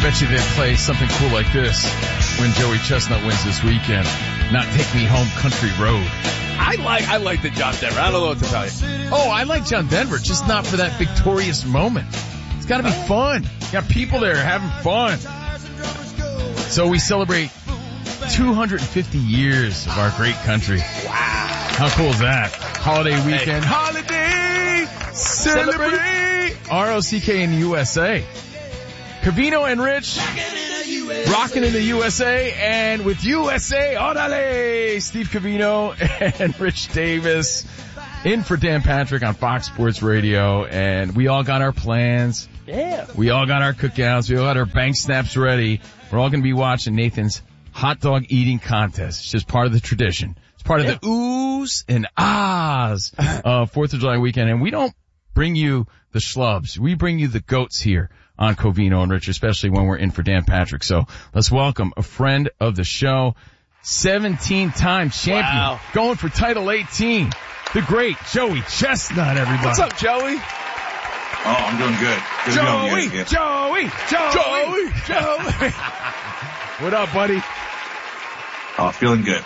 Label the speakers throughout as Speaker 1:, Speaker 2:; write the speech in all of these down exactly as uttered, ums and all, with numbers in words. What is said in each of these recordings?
Speaker 1: bet you they'd play something cool like this when Joey Chestnut wins this weekend. Not Take Me Home Country Road.
Speaker 2: I like I like the John Denver. I don't know what to tell you.
Speaker 1: Oh, I like John Denver, just not for that victorious moment. It's got to be fun. You got people there having fun. So we celebrate two hundred fifty years of our great country.
Speaker 2: Wow.
Speaker 1: How cool is that? Holiday weekend. Hey. Holiday! Celebrate! R O C K in the U S A. Covino and Rich, rocking in the U S A, and with U S A, orale! Steve Covino and Rich Davis in for Dan Patrick on Fox Sports Radio, and we all got our plans.
Speaker 2: Yeah.
Speaker 1: We all got our cookouts. We all got our bank snaps ready. We're all going to be watching Nathan's hot dog eating contest. It's just part of the tradition. It's part of yeah. the oohs and ahs of fourth of July weekend, and we don't bring you the schlubs. We bring you the goats here on Covino and Rich, especially when we're in for Dan Patrick. So let's welcome a friend of the show, seventeen-time champion,
Speaker 2: wow.
Speaker 1: going for title eighteen, the great Joey Chestnut, everybody.
Speaker 2: What's up, Joey?
Speaker 3: Oh, I'm doing good. good
Speaker 1: Joey,
Speaker 3: good.
Speaker 1: Joey, Joey, Joey, Joey. What up, buddy?
Speaker 3: Oh, feeling good.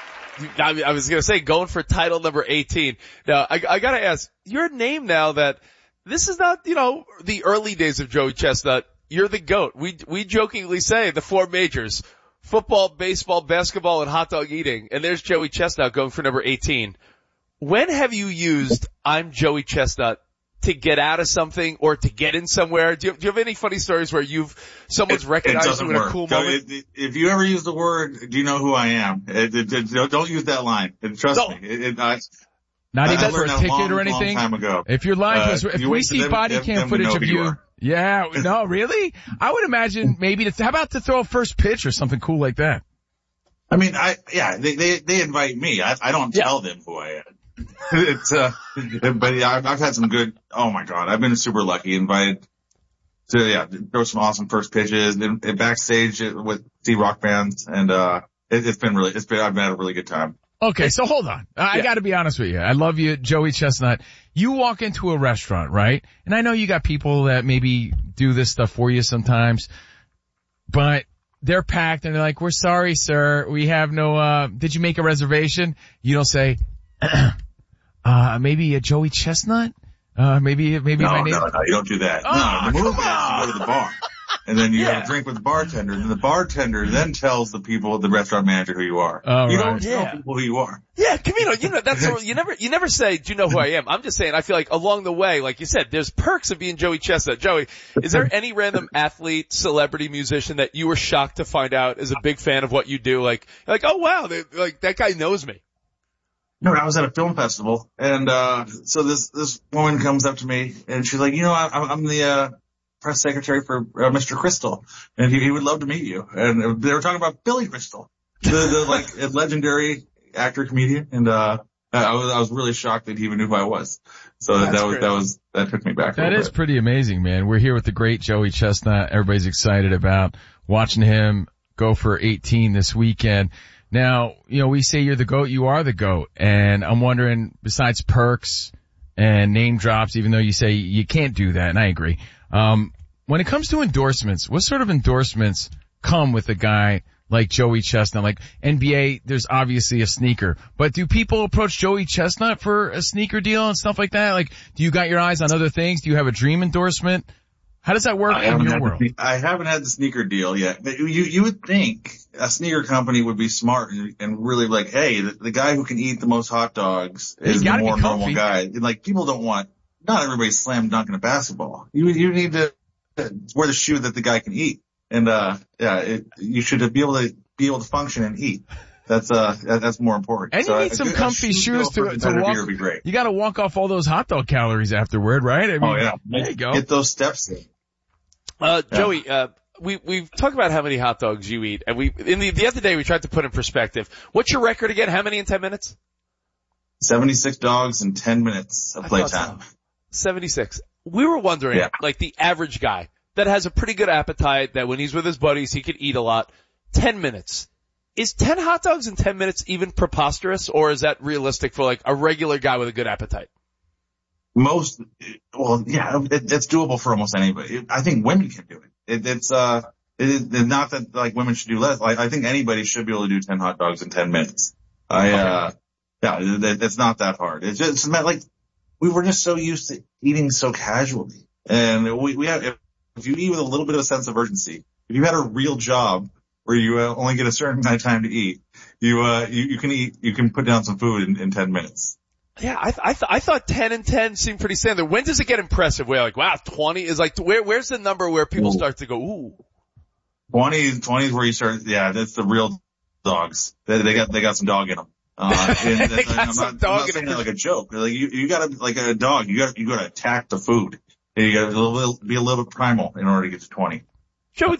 Speaker 2: I was going to say, going for title number eighteen. Now, I, I got to ask, your name now that this is not, you know, the early days of Joey Chestnut. You're the GOAT. We, we jokingly say the four majors, football, baseball, basketball, and hot dog eating. And there's Joey Chestnut going for number eighteen. When have you used I'm Joey Chestnut to get out of something or to get in somewhere? Do you, do you have any funny stories where you've, someone's
Speaker 3: it,
Speaker 2: recognized
Speaker 3: it
Speaker 2: you in
Speaker 3: work.
Speaker 2: a cool
Speaker 3: Go,
Speaker 2: moment?
Speaker 3: It, if you ever use the word, do you know who I am? It, it, it, don't use that line. Trust
Speaker 2: no.
Speaker 3: me. It, I,
Speaker 1: Not
Speaker 3: I
Speaker 1: even for a ticket
Speaker 3: long,
Speaker 1: or anything?
Speaker 3: Long time ago.
Speaker 1: If you're lying to
Speaker 3: uh,
Speaker 1: us, if
Speaker 3: you
Speaker 1: we
Speaker 3: wait
Speaker 1: see
Speaker 3: them,
Speaker 1: body
Speaker 3: them,
Speaker 1: cam
Speaker 3: them
Speaker 1: footage of you,
Speaker 3: you
Speaker 1: yeah, no, really? I would imagine maybe to, how about to throw a first pitch or something cool like that?
Speaker 3: I mean, I, yeah, they, they, they invite me. I, I don't
Speaker 2: yeah.
Speaker 3: tell them who I am. It's, uh, but yeah, I've, I've had some good, oh my God, I've been super lucky, invited to, yeah, throw some awesome first pitches and, and backstage with the rock bands. And, uh, it, it's been really, it's been, I've had a really good time.
Speaker 1: Okay, so hold on. I
Speaker 3: yeah.
Speaker 1: gotta be honest with you. I love you, Joey Chestnut. You walk into a restaurant, right? And I know you got people that maybe do this stuff for you sometimes, but they're packed and they're like, we're sorry, sir. We have no, uh, did you make a reservation? You don't say, uh, maybe a Joey Chestnut? Uh, maybe, maybe
Speaker 3: no,
Speaker 1: my name.
Speaker 3: No, no, you don't do that.
Speaker 1: Oh,
Speaker 3: no, the move is
Speaker 1: on.
Speaker 3: you go to the bar. And then you
Speaker 2: yeah.
Speaker 3: have a drink with the bartender, and the bartender then tells the people, the restaurant manager, who you are.
Speaker 1: Oh,
Speaker 3: you
Speaker 1: right.
Speaker 3: don't tell
Speaker 2: yeah.
Speaker 3: people who you are.
Speaker 2: Yeah, Camino, you know, that's, a, you never, you never say, do you know who I am? I'm just saying, I feel like along the way, like you said, there's perks of being Joey Chestnut. Joey, is there any random athlete, celebrity, musician that you were shocked to find out is a big fan of what you do? Like, like, oh wow, they, like that guy knows me.
Speaker 3: No, I was at a film festival, and, uh, so this, this woman comes up to me, and she's like, you know, I, I'm the, uh, press secretary for uh, Mister Crystal, and he, he would love to meet you. And they were talking about Billy Crystal, the, the like a legendary actor comedian, and uh I was I was really shocked that he even knew who I was. So that, that was that was that took me back.
Speaker 1: That is bit. Pretty amazing, man. We're here with the great Joey Chestnut. Everybody's excited about watching him go for eighteen this weekend. Now, you know, we say you're the GOAT, you are the GOAT, and I'm wondering, besides perks and name drops, even though you say you can't do that, and I agree. Um, when it comes to endorsements, what sort of endorsements come with a guy like Joey Chestnut? Like N B A, there's obviously a sneaker, but do people approach Joey Chestnut for a sneaker deal and stuff like that? Like, do you got your eyes on other things? Do you have a dream endorsement? How does that work in your world?
Speaker 3: The, I haven't had the sneaker deal yet. But you, you would think a sneaker company would be smart and, and really like, hey, the, the guy who can eat the most hot dogs is the more normal guy. And like, people don't want, not everybody's slam dunking a basketball. You, you need to wear the shoe that the guy can eat. And, uh, yeah, it, you should be able to, be able to function and eat. That's, uh, that's more important.
Speaker 1: And
Speaker 3: so
Speaker 1: you need
Speaker 3: a
Speaker 1: some
Speaker 3: good,
Speaker 1: comfy shoes to, to walk.
Speaker 3: Would be great.
Speaker 1: You gotta walk off all those hot dog calories afterward, right? I mean,
Speaker 3: oh yeah.
Speaker 1: There you go.
Speaker 3: Get those steps in.
Speaker 2: Uh, yeah. Joey, uh, we, we've talked about how many hot dogs you eat, and we, in the, the other day we tried to put in perspective. What's your record again? How many in ten minutes?
Speaker 3: seventy-six dogs in ten minutes of playtime.
Speaker 2: So. seventy-six. We were wondering, yeah. like the average guy that has a pretty good appetite, that when he's with his buddies, he could eat a lot. ten minutes. Is ten hot dogs in ten minutes even preposterous, or is that realistic for like a regular guy with a good appetite?
Speaker 3: Most, well, yeah, it, it's doable for almost anybody. I think women can do it. it it's, uh, It is, not that like women should do less. Like, I think anybody should be able to do ten hot dogs in ten minutes. I, uh, yeah, it, it's not that hard. It's just, it's like, we were just so used to eating so casually. And we, we have, if, if you eat with a little bit of a sense of urgency, if you had a real job where you uh, only get a certain amount of time to eat, you, uh, you, you can eat, you can put down some food in, in ten minutes.
Speaker 2: Yeah, I, th- I, th- I thought ten and ten seemed pretty standard. When does it get impressive? Where like, wow, twenty is like, where, where's the number where people Ooh. start to go, ooh?
Speaker 3: twenty, twenty is where you start, yeah, that's the real dogs. They, they got, they got some dog in them. Uh, and
Speaker 2: they got
Speaker 3: I'm
Speaker 2: some
Speaker 3: not,
Speaker 2: dog
Speaker 3: I'm not
Speaker 2: in
Speaker 3: saying
Speaker 2: them.
Speaker 3: that like a joke. Like you, you gotta, like a dog, you gotta, you gotta attack the food. You gotta be a little, be a little bit primal in order to get to twenty.
Speaker 2: Joe,